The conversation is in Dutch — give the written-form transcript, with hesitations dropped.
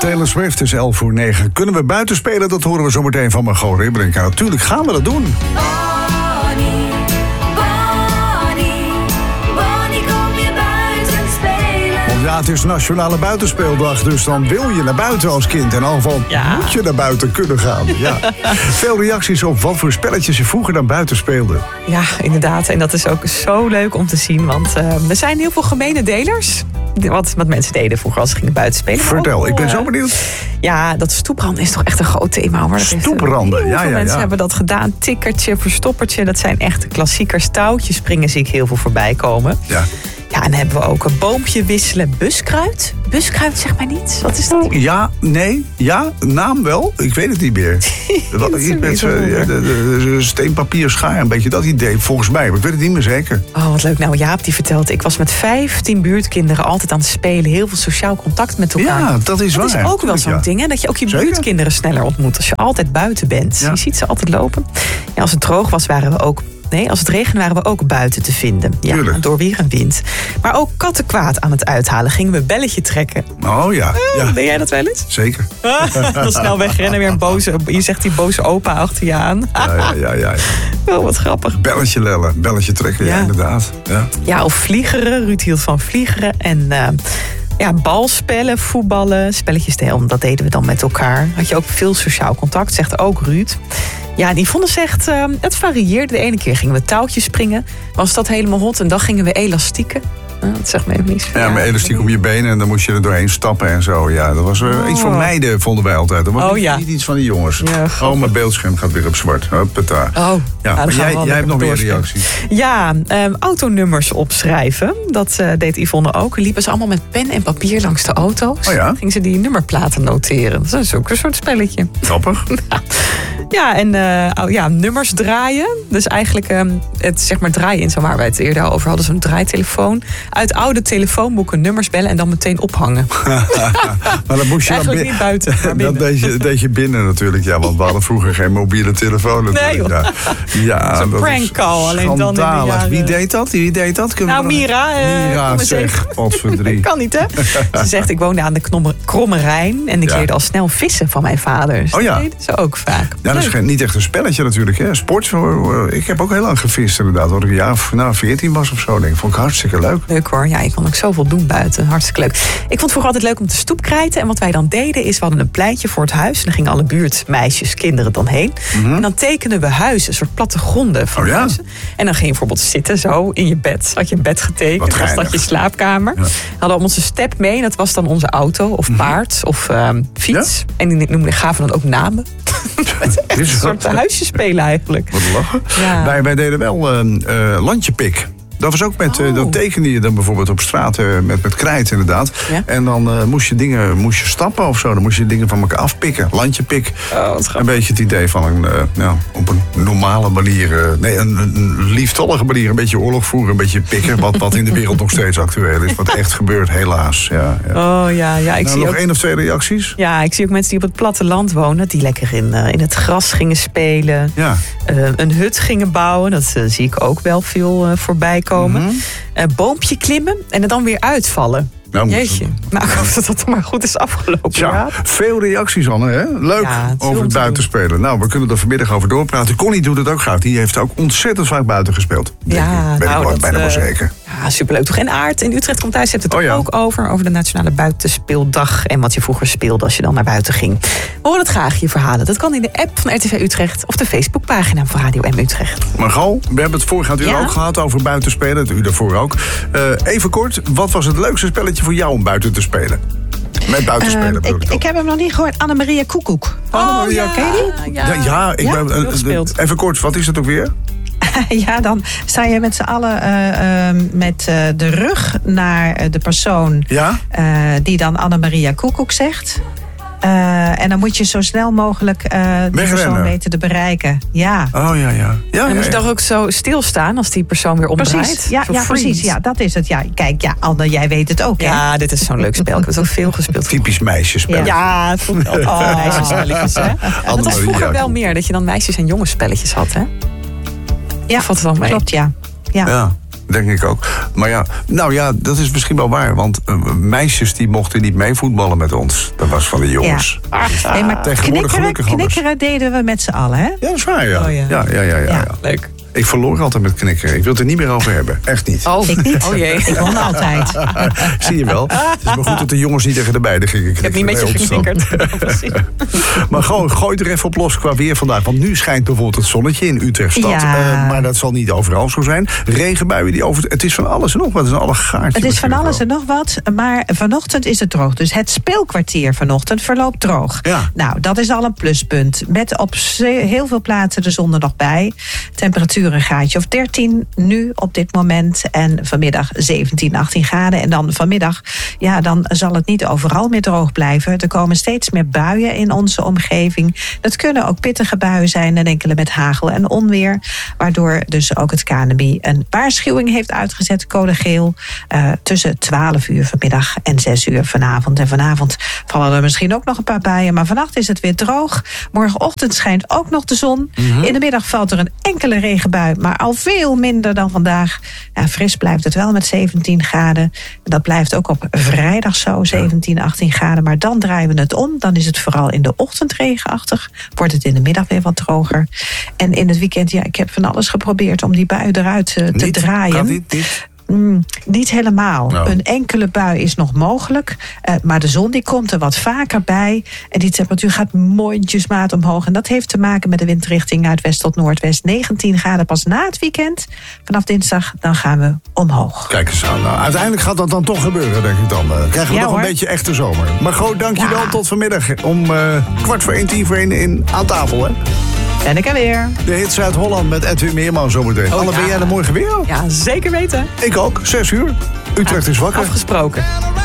Taylor Swift is 11:09. Kunnen we buiten spelen? Dat horen we zo meteen van Margot Ribberink. Ja, natuurlijk gaan we dat doen. Ja, het is Nationale Buitenspeeldag, dus dan wil je naar buiten als kind. In ieder geval moet je naar buiten kunnen gaan. Ja. Veel reacties op wat voor spelletjes je vroeger naar buiten speelde. Ja, inderdaad. En dat is ook zo leuk om te zien. Want er zijn heel veel gemene delers. Wat mensen deden vroeger als ze gingen buiten spelen. Vertel, ik ben zo benieuwd. Ja, dat stoepranden is toch echt een groot thema, hoor. Stoepranden, heel veel mensen hebben dat gedaan. Tikkertje, verstoppertje, dat zijn echt klassiekers. Touwtjes springen zie ik heel veel voorbij komen. Ja. Ja, en dan hebben we ook een boompje wisselen. Buskruid? Buskruid zegt mij niets. Wat is dat? Ja, nee, ja, naam wel. Ik weet het niet meer. Iets met steenpapier schaar, een beetje dat idee, volgens mij. Maar ik weet het niet meer zeker. Oh, wat leuk. Nou, Jaap die vertelt, ik was met 15 buurtkinderen altijd aan het spelen. Heel veel sociaal contact met elkaar. Ja, dat is waar. Dat is ook wel zo'n ding, hè? Dat je ook je buurtkinderen sneller ontmoet. Als je altijd buiten bent. Ja. Je ziet ze altijd lopen. Ja, als het droog was, waren we ook... Nee, als het regende waren we ook buiten te vinden. Ja, door weer en wind. Maar ook kattenkwaad aan het uithalen. Gingen we belletje trekken. Oh ja. Deed jij dat wel eens? Zeker. Dan snel wegrennen, weer een boze... Je zegt die boze opa achter je aan. Ja. Oh, wat grappig. Belletje lellen, belletje trekken, ja inderdaad. Ja, of vliegeren. Ruud hield van vliegeren. En... balspellen, voetballen, spelletjes te helpen. Dat deden we dan met elkaar. Had je ook veel sociaal contact, zegt ook Ruud. Ja, die vonden zegt, het varieerde. De ene keer gingen we touwtjes springen. Was dat helemaal hot. En dan gingen we elastieken. Dat zegt me even niets. Ja, maar elastiek om je benen en dan moest je er doorheen stappen en zo. Ja, dat was iets van meiden, vonden wij altijd. Dat was niet iets van die jongens. Ja, mijn beeldscherm gaat weer op zwart. Huppata. Maar jij hebt nog meer reacties. Ja, autonummers opschrijven. Dat deed Yvonne ook. Liepen ze allemaal met pen en papier langs de auto's. Gingen ze die nummerplaten noteren. Dat is ook een soort spelletje. Grappig. Ja, en nummers draaien. Dus eigenlijk het zeg maar draaien in, zo waar wij het eerder over hadden, zo'n draaitelefoon. Uit oude telefoonboeken nummers bellen en dan meteen ophangen. Maar dan moest je eigenlijk niet buiten, maar binnen. Dat deed je binnen natuurlijk. Ja, want we hadden vroeger geen mobiele telefoon natuurlijk. Nee, ja, zo'n prank call. Alleen dan in de jaren... Wie deed dat? Mira zeg. Potverdrie. Kan niet, hè? Ze zegt, ik woonde aan de Kromme Rijn en ik leerde al snel vissen van mijn vader. Dus dat deden ze ook vaak. Ja, dat is niet echt een spelletje natuurlijk. Hè. Sport, ik heb ook heel lang gevist inderdaad. Toen ik 14 was of zo. Vond ik hartstikke leuk. Leuk hoor. Ja, ik kon ook zoveel doen buiten. Hartstikke leuk. Ik vond het vroeger altijd leuk om te stoepkrijten. En wat wij dan deden is, we hadden een pleintje voor het huis. En dan gingen alle buurtmeisjes, kinderen dan heen. Mm-hmm. En dan tekenden we huizen, een soort plattegronden van huizen. En dan ging je bijvoorbeeld zitten zo in je bed. Had je een bed getekend, was dat je slaapkamer. Ja. Hadden we onze step mee. En dat was dan onze auto of paard of fiets. Ja? En die gaven dan ook namen. Echt een soort huisjes spelen eigenlijk. Wat lachen. Ja. Wij deden wel landjepik. Dat was ook met, dat tekende je dan bijvoorbeeld op straat met krijt inderdaad. Ja? En dan moest je stappen of zo. Dan moest je dingen van elkaar afpikken. Landjepik. Een beetje het idee van op een normale manier. Een lieftallige manier. Een beetje oorlog voeren, een beetje pikken. Wat in de wereld nog steeds actueel is. Wat echt gebeurt, helaas. Ja. Oh ja. Ik zie nog ook 1 of 2 reacties? Ja, ik zie ook mensen die op het platteland wonen. Die lekker in het gras gingen spelen. Ja. Een hut gingen bouwen. Dat zie ik ook wel veel voorbij komen. Mm-hmm. Boompje klimmen en er dan weer uitvallen. Jeetje. Nou, ik hoop dat dat maar goed is afgelopen. Ja, veel reacties, Anne. Hè? Leuk over het buitenspelen. Nou, we kunnen er vanmiddag over doorpraten. Connie doet het ook graag. Die heeft ook ontzettend vaak buiten gespeeld. Ben ik bijna wel zeker. Ja, superleuk toch. En Aart in Utrecht komt thuis. Heeft het ook over de Nationale Buitenspeeldag. En wat je vroeger speelde als je dan naar buiten ging. We horen het graag, je verhalen. Dat kan in de app van RTV Utrecht of de Facebookpagina van Radio M Utrecht. Margot, we hebben het vorige uur ook gehad over buitenspelen. Het uur daarvoor ook. Even kort, wat was het leukste spelletje voor jou om buiten te spelen? Met buitenspelen. Ik heb hem nog niet gehoord. Annemaria Koekoek. Ken je die? Even kort, wat is het ook weer? Ja, dan sta je met z'n allen met de rug naar de persoon die dan Annemaria Koekoek zegt. En dan moet je zo snel mogelijk die persoon weten te bereiken. Ja. Oh ja. En moet je toch ook zo stilstaan als die persoon weer omdraait? Precies. Ja, precies. Ja, dat is het. Ja, kijk, Anne, jij weet het ook. Hè? Ja, dit is zo'n leuk spel. Ik heb het ook veel gespeeld. Typisch meisjespel. Ja, het voelt altijd meisjespelletjes. Hè? Dat was vroeger wel meer, dat je dan meisjes- en jongensspelletjes had, hè? Ja, klopt, ja. denk ik ook. Maar ja, nou ja, dat is misschien wel waar. Want meisjes die mochten niet mee voetballen met ons. Dat was van de jongens. Ja. Nee, maar knikkeren deden we met z'n allen, hè? Ja, dat is waar, ja. Oh, ja. Ja. Leuk. Ik verloor altijd met knikkeren. Ik wil het er niet meer over hebben. Echt niet. Oh, ik niet. Oh jee. Ik won altijd. Zie je wel. Het is maar goed dat de jongens niet tegen de beiden gingen knikkeren. Ik heb niet met je geknikkerd. Maar gewoon, gooi er even op los qua weer vandaag. Want nu schijnt bijvoorbeeld het zonnetje in Utrechtstad. Ja. Maar dat zal niet overal zo zijn. Regenbuien die over... Het is van alles en nog wat. Het is een allegaartje. Het is van alles en nog wat. Maar vanochtend is het droog. Dus het speelkwartier vanochtend verloopt droog. Ja. Nou, dat is al een pluspunt. Met op heel veel plaatsen de zon er nog bij. Temperatuur een graadje of 13 nu op dit moment. En vanmiddag 17, 18 graden. En dan vanmiddag, ja, dan zal het niet overal meer droog blijven. Er komen steeds meer buien in onze omgeving. Dat kunnen ook pittige buien zijn en enkele met hagel en onweer. Waardoor dus ook het KNMI een waarschuwing heeft uitgezet, code geel, tussen 12 uur vanmiddag en 6 uur vanavond. En vanavond vallen er misschien ook nog een paar buien. Maar vannacht is het weer droog. Morgenochtend schijnt ook nog de zon. In de middag valt er een enkele regenbui, maar al veel minder dan vandaag. Ja, fris blijft het wel met 17 graden. Dat blijft ook op vrijdag zo, 17, 18 graden. Maar dan draaien we het om. Dan is het vooral in de ochtend regenachtig. Wordt het in de middag weer wat droger. En in het weekend, ja, ik heb van alles geprobeerd om die bui eruit te draaien. Kan niet. Niet helemaal. Nou. Een enkele bui is nog mogelijk. Maar de zon die komt er wat vaker bij. En die temperatuur gaat mondjesmaat omhoog. En dat heeft te maken met de windrichting uit west tot noordwest. 19 graden pas na het weekend. Vanaf dinsdag dan gaan we omhoog. Kijk eens aan. Nou, uiteindelijk gaat dat dan toch gebeuren, denk ik dan. Krijgen we nog een beetje echte zomer. Maar goed, dankjewel. Ja. Tot vanmiddag om 1:15 aan tafel, hè? Ben ik er weer. De hit Zuid-Holland met Edwin Meerman zometeen. Anne, ben jij er mooi weer? Ja, zeker weten. Ik ook. 6 uur. Utrecht is wakker. Afgesproken.